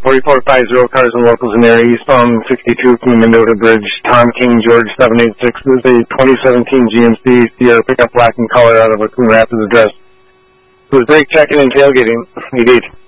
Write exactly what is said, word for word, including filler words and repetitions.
forty-four five zero cars and locals in there, eastbound sixty-two from the Mendota Bridge. Tom King, George seven eight six. This is a twenty seventeen G M C Sierra pickup black in color out of a Coon Rapids address. It was brake checking and tailgating. Engage.